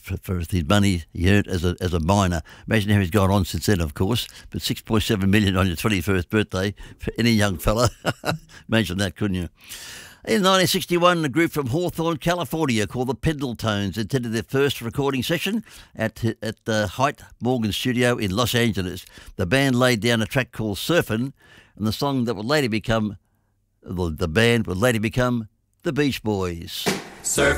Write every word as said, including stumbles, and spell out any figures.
for, for his money he earned as a as a miner. Imagine how he's gone on since then, of course. But six point seven million on your twenty-first birthday for any young fella. Imagine that, couldn't you? In nineteen sixty-one, a group from Hawthorne, California, called the Pendletones attended their first recording session at at the Height Morgan Studio in Los Angeles. The band laid down a track called Surfin', and the song that would later become, the, the band would later become the Beach Boys. Surf.